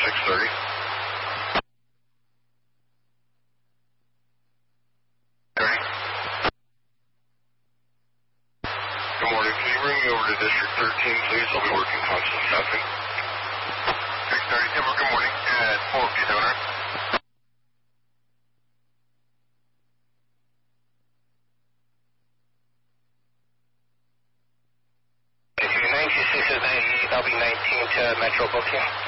630. Good morning. Can you bring me over to District 13, please? I'll be working constant staffing. 630, Timber, good morning. 457. I'll be 19 to Metro booking.